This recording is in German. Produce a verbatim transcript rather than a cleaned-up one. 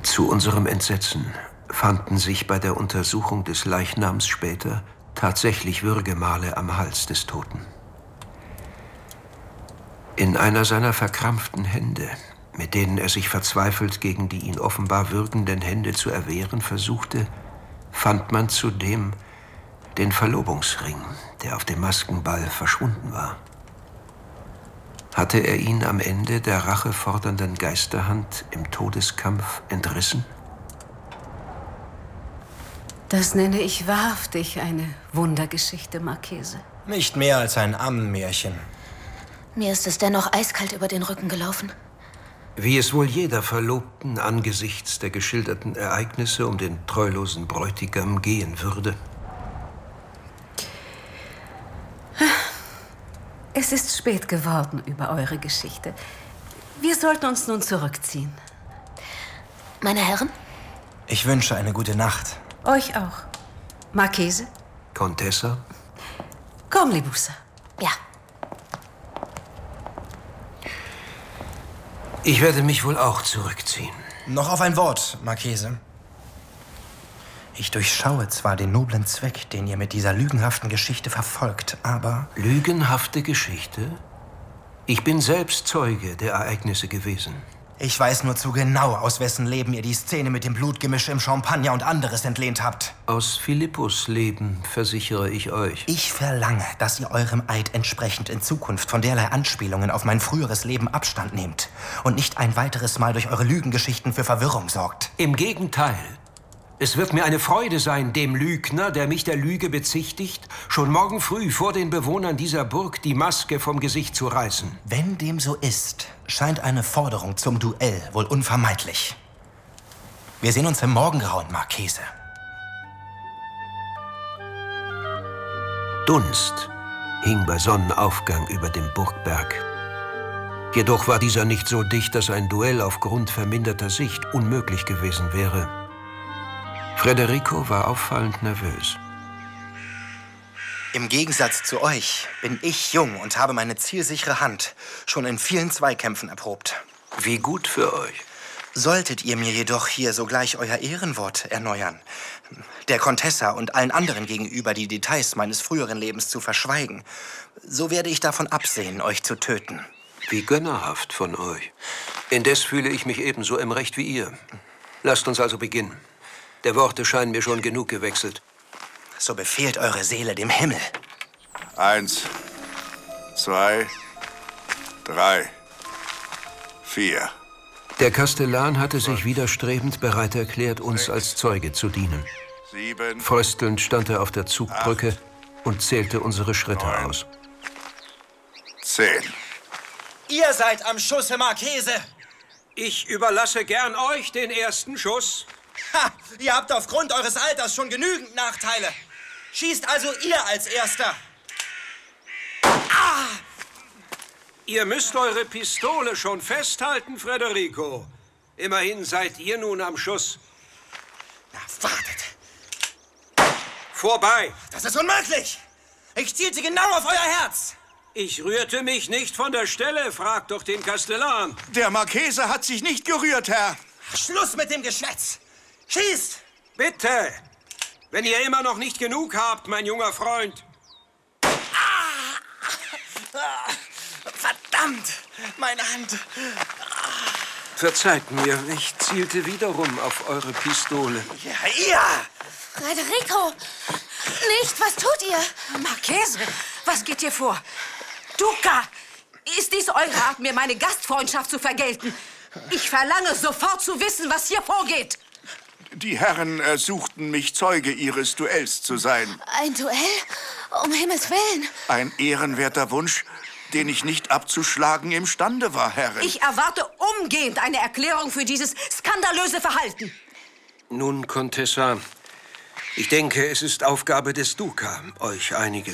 Zu unserem Entsetzen fanden sich bei der Untersuchung des Leichnams später tatsächlich Würgemale am Hals des Toten. In einer seiner verkrampften Hände, mit denen er sich verzweifelt gegen die ihn offenbar würgenden Hände zu erwehren versuchte, fand man zudem den Verlobungsring, der auf dem Maskenball verschwunden war. Hatte er ihn am Ende der rachefordernden Geisterhand im Todeskampf entrissen? Das nenne ich wahrhaftig eine Wundergeschichte, Marchese. Nicht mehr als ein Ammenmärchen. Mir ist es dennoch eiskalt über den Rücken gelaufen. Wie es wohl jeder Verlobten angesichts der geschilderten Ereignisse um den treulosen Bräutigam gehen würde. Es ist spät geworden über eure Geschichte. Wir sollten uns nun zurückziehen. Meine Herren? Ich wünsche eine gute Nacht. Euch auch. Marchese? Contessa? Komm, Libussa. Ja. Ich werde mich wohl auch zurückziehen. Noch auf ein Wort, Marchese. Ich durchschaue zwar den noblen Zweck, den ihr mit dieser lügenhaften Geschichte verfolgt, aber... Lügenhafte Geschichte? Ich bin selbst Zeuge der Ereignisse gewesen. Ich weiß nur zu genau, aus wessen Leben ihr die Szene mit dem Blutgemisch im Champagner und anderes entlehnt habt. Aus Philippus Leben, versichere ich euch. Ich verlange, dass ihr eurem Eid entsprechend in Zukunft von derlei Anspielungen auf mein früheres Leben Abstand nehmt und nicht ein weiteres Mal durch eure Lügengeschichten für Verwirrung sorgt. Im Gegenteil. Es wird mir eine Freude sein, dem Lügner, der mich der Lüge bezichtigt, schon morgen früh vor den Bewohnern dieser Burg die Maske vom Gesicht zu reißen. Wenn dem so ist, scheint eine Forderung zum Duell wohl unvermeidlich. Wir sehen uns im Morgengrauen, Marchese. Dunst hing bei Sonnenaufgang über dem Burgberg. Jedoch war dieser nicht so dicht, dass ein Duell aufgrund verminderter Sicht unmöglich gewesen wäre. Federico war auffallend nervös. Im Gegensatz zu euch bin ich jung und habe meine zielsichere Hand schon in vielen Zweikämpfen erprobt. Wie gut für euch. Solltet ihr mir jedoch hier sogleich euer Ehrenwort erneuern, der Contessa und allen anderen gegenüber die Details meines früheren Lebens zu verschweigen, so werde ich davon absehen, euch zu töten. Wie gönnerhaft von euch. Indes fühle ich mich ebenso im Recht wie ihr. Lasst uns also beginnen. Der Worte scheinen mir schon genug gewechselt. So befehlt eure Seele dem Himmel. Eins, zwei, drei, vier. Der Kastellan hatte sich widerstrebend bereit erklärt, uns als Zeuge zu dienen. Sieben. Fröstelnd stand er auf der Zugbrücke acht, und zählte unsere Schritte neun, aus. Zehn. Ihr seid am Schusse, Marchese. Ich überlasse gern euch den ersten Schuss. Ha! Ihr habt aufgrund eures Alters schon genügend Nachteile. Schießt also ihr als Erster. Ah! Ihr müsst eure Pistole schon festhalten, Federico. Immerhin seid ihr nun am Schuss. Na, wartet. Vorbei. Das ist unmöglich. Ich zielte genau auf euer Herz. Ich rührte mich nicht von der Stelle. Fragt doch den Kastellan. Der Marchese hat sich nicht gerührt, Herr. Schluss mit dem Geschwätz. Schießt! Bitte! Wenn ihr immer noch nicht genug habt, mein junger Freund. Ah! Verdammt! Meine Hand! Ah. Verzeiht mir, ich zielte wiederum auf eure Pistole. Ja, ihr! Federico! Nicht! Was tut ihr? Marchese, was geht hier vor? Duca! Ist dies eure Art, mir meine Gastfreundschaft zu vergelten? Ich verlange sofort zu wissen, was hier vorgeht. Die Herren ersuchten mich, Zeuge ihres Duells zu sein. Ein Duell? Um Himmels Willen. Ein ehrenwerter Wunsch, den ich nicht abzuschlagen imstande war, Herrin. Ich erwarte umgehend eine Erklärung für dieses skandalöse Verhalten. Nun, Contessa, ich denke, es ist Aufgabe des Duca, euch einiges